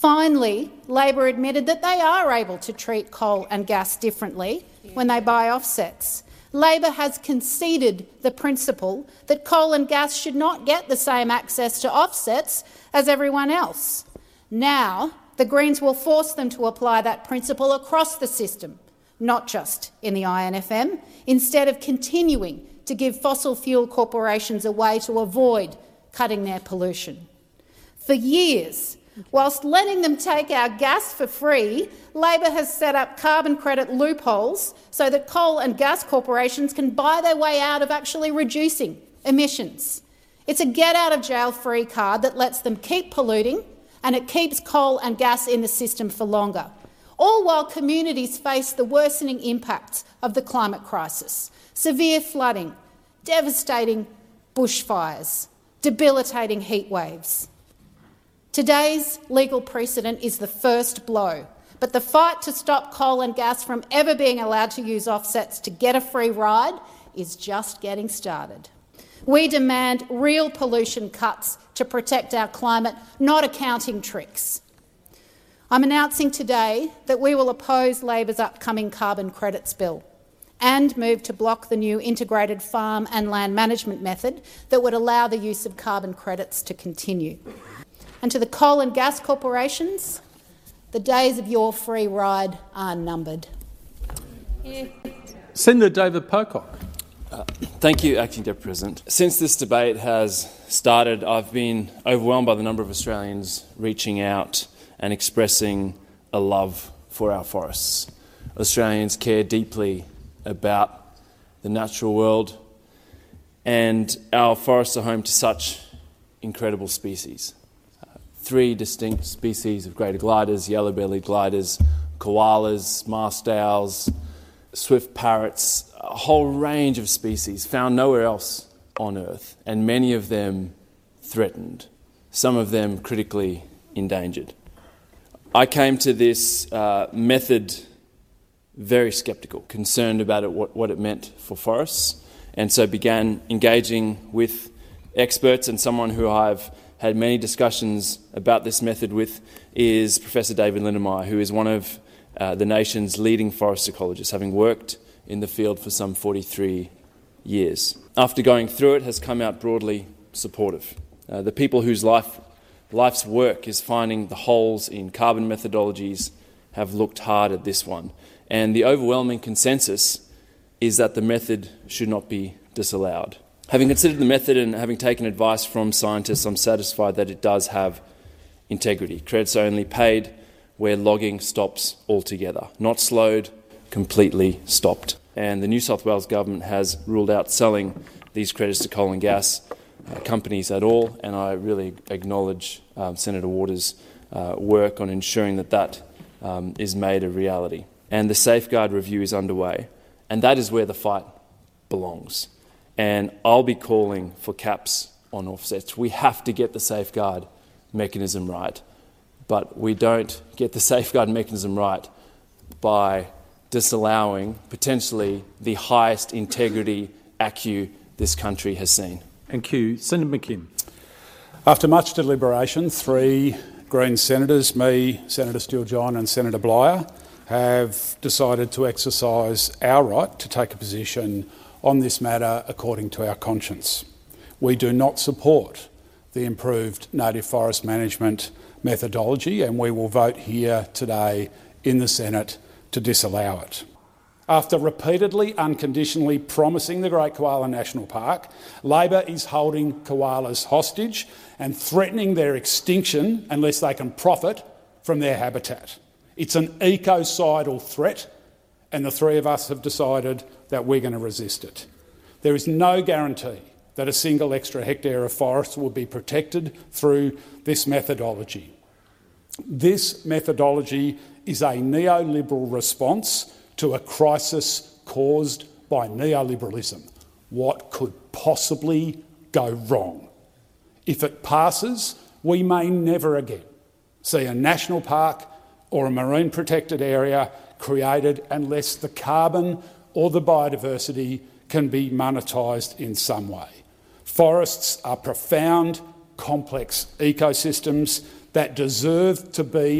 Finally, Labor admitted that they are able to treat coal and gas differently when they buy offsets. Labor has conceded the principle that coal and gas should not get the same access to offsets as everyone else. Now, the Greens will force them to apply that principle across the system, not just in the INFM, instead of continuing to give fossil fuel corporations a way to avoid cutting their pollution. For years, whilst letting them take our gas for free, Labor has set up carbon credit loopholes so that coal and gas corporations can buy their way out of actually reducing emissions. It's a get-out-of-jail-free card that lets them keep polluting, and it keeps coal and gas in the system for longer, all while communities face the worsening impacts of the climate crisis: severe flooding, devastating bushfires, debilitating heat waves. Today's legal precedent is the first blow, but the fight to stop coal and gas from ever being allowed to use offsets to get a free ride is just getting started. We demand real pollution cuts to protect our climate, not accounting tricks. I'm announcing today that we will oppose Labor's upcoming carbon credits bill and move to block the new integrated farm and land management method that would allow the use of carbon credits to continue. And to the coal and gas corporations, the days of your free ride are numbered. Senator David Pocock. Thank you, Acting Deputy President. Since this debate has started, I've been overwhelmed by the number of Australians reaching out and expressing a love for our forests. Australians care deeply about the natural world, and our forests are home to such incredible species. 3 distinct species of greater gliders, yellow-bellied gliders, koalas, marst owls, swift parrots, a whole range of species found nowhere else on Earth, and many of them threatened, some of them critically endangered. I came to this method very sceptical, concerned about what it meant for forests, and so began engaging with experts, and someone who I've had many discussions about this method with is Professor David Lindenmayer, who is one of the nation's leading forest ecologists, having worked in the field for some 43 years. After going through it, has come out broadly supportive. The people whose life's work is finding the holes in carbon methodologies have looked hard at this one. And the overwhelming consensus is that the method should not be disallowed. Having considered the method and having taken advice from scientists, I'm satisfied that it does have integrity. Credits are only paid where logging stops altogether, not slowed, completely stopped. And the New South Wales government has ruled out selling these credits to coal and gas companies at all, and I really acknowledge Senator Waters' work on ensuring that is made a reality. And the Safeguard review is underway, and that is where the fight belongs. And I'll be calling for caps on offsets. We have to get the Safeguard mechanism right, but we don't get the Safeguard mechanism right by disallowing potentially the highest integrity ACCU this country has seen. Thank you. Senator McKim. After much deliberation, 3 Green senators, me, Senator Steele-John and Senator Bligher, have decided to exercise our right to take a position on this matter according to our conscience. We do not support the improved native forest management methodology, and we will vote here today in the Senate to disallow it. After repeatedly, unconditionally promising the Great Koala National Park, Labor is holding koalas hostage and threatening their extinction unless they can profit from their habitat. It's an ecocidal threat, and the 3 of us have decided that we're going to resist it. There is no guarantee that a single extra hectare of forest will be protected through this methodology. This methodology is a neoliberal response to a crisis caused by neoliberalism. What could possibly go wrong? If it passes, we may never again see a national park or a marine protected area created unless the carbon or the biodiversity can be monetised in some way. Forests are profound, complex ecosystems that deserve to be